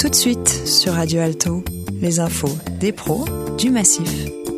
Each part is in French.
tout de suite sur Radio Alto, les infos des pros du massif.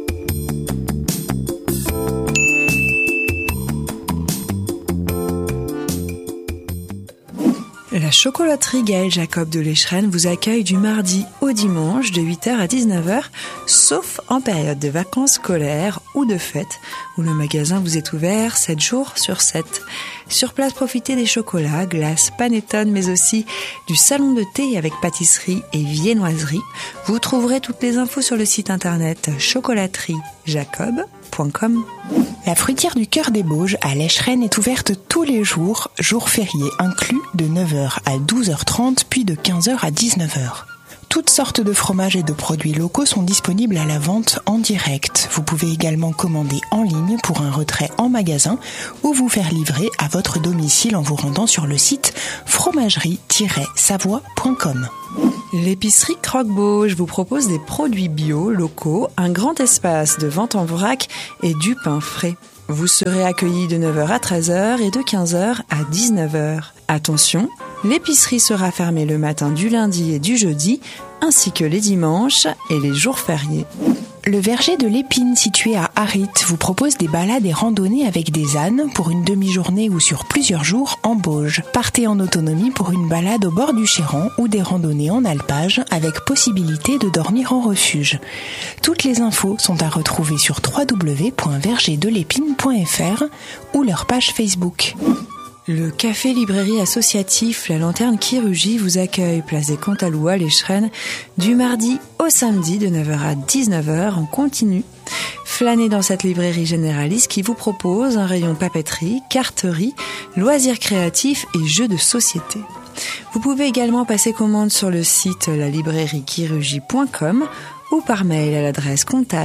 La chocolaterie Gaël Jacob de l'Échrennes vous accueille du mardi au dimanche de 8h à 19h, sauf en période de vacances scolaires ou de fêtes, où le magasin vous est ouvert 7 jours sur 7. Sur place, profitez des chocolats, glaces, panettone, mais aussi du salon de thé avec pâtisserie et viennoiserie. Vous trouverez toutes les infos sur le site internet chocolateriejacob.com. La fruitière du Cœur des Bauges à l'Échrennes est ouverte tous les jours fériés inclus, de 9h à 12h30 puis de 15h à 19h. Toutes sortes de fromages et de produits locaux sont disponibles à la vente en direct. Vous pouvez également commander en ligne pour un retrait en magasin ou vous faire livrer à votre domicile en vous rendant sur le site fromagerie-savoie.com. L'épicerie Croque-Bauge vous propose des produits bio, locaux, un grand espace de vente en vrac et du pain frais. Vous serez accueillis de 9h à 13h et de 15h à 19h. Attention, l'épicerie sera fermée le matin du lundi et du jeudi, ainsi que les dimanches et les jours fériés. Le verger de l'Épine, situé à Harit, vous propose des balades et randonnées avec des ânes pour une demi-journée ou sur plusieurs jours en Bauge. Partez en autonomie pour une balade au bord du Chéran ou des randonnées en alpage avec possibilité de dormir en refuge. Toutes les infos sont à retrouver sur www.vergerdelépine.fr ou leur page Facebook. Le café librairie associatif La Lanterne Chirurgie vous accueille place des Cantaloups à l'Échrennes du mardi au samedi de 9h à 19h en continu. Flânez dans cette librairie généraliste qui vous propose un rayon papeterie, carterie, loisirs créatifs et jeux de société. Vous pouvez également passer commande sur le site lalibrairiechirurgie.com ou par mail à l'adresse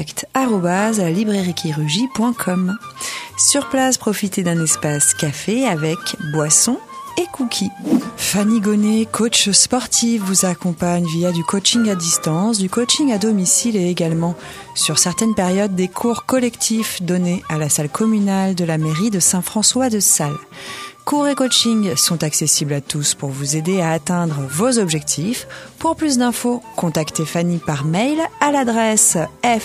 contact@librairiechirurgie.com. Sur place, profitez d'un espace café avec boissons et cookies. Fanny Gonnet, coach sportive, vous accompagne via du coaching à distance, du coaching à domicile et également, sur certaines périodes, des cours collectifs donnés à la salle communale de la mairie de Saint-François-de-Sales. Cours et coaching sont accessibles à tous pour vous aider à atteindre vos objectifs. Pour plus d'infos, contactez Fanny par mail à l'adresse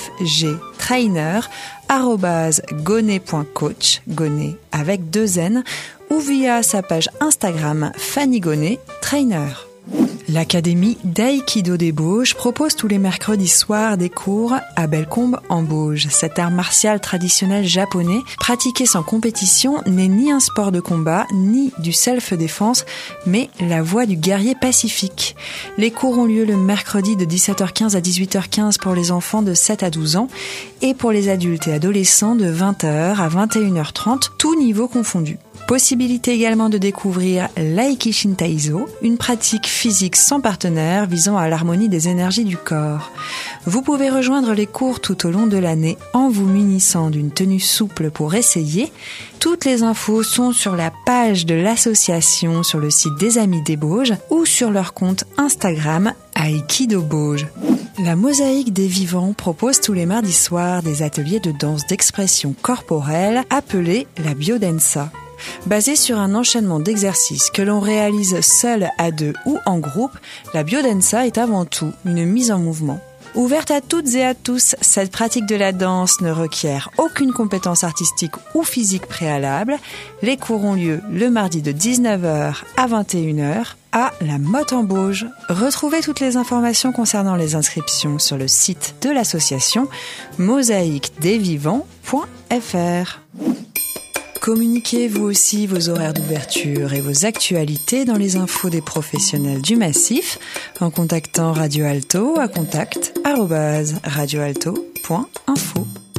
fgtrainer@gonnet.coach, Gonnet avec 2 N, ou via sa page Instagram Fanny Gonnet Trainer. L'Académie d'Aïkido des Bauges propose tous les mercredis soirs des cours à Bellecombe en Bauges. Cet art martial traditionnel japonais, pratiqué sans compétition, n'est ni un sport de combat, ni du self-défense, mais la voie du guerrier pacifique. Les cours ont lieu le mercredi de 17h15 à 18h15 pour les enfants de 7 à 12 ans et pour les adultes et adolescents de 20h à 21h30, tous niveaux confondus. Possibilité également de découvrir l'Aikishin Taizo, une pratique physique sans partenaire visant à l'harmonie des énergies du corps. Vous pouvez rejoindre les cours tout au long de l'année en vous munissant d'une tenue souple pour essayer. Toutes les infos sont sur la page de l'association sur le site des Amis des Bauges ou sur leur compte Instagram Aikido Bauges. La Mosaïque des Vivants propose tous les mardis soirs des ateliers de danse d'expression corporelle appelés la Biodensa. Basée sur un enchaînement d'exercices que l'on réalise seul, à 2 ou en groupe, la Biodensa est avant tout une mise en mouvement. Ouverte à toutes et à tous, cette pratique de la danse ne requiert aucune compétence artistique ou physique préalable. Les cours ont lieu le mardi de 19h à 21h à la Motte en Bauges. Retrouvez toutes les informations concernant les inscriptions sur le site de l'association mosaïquedesvivants.fr. Communiquez vous aussi vos horaires d'ouverture et vos actualités dans les infos des professionnels du massif en contactant Radio Alto à contact@radioalto.info.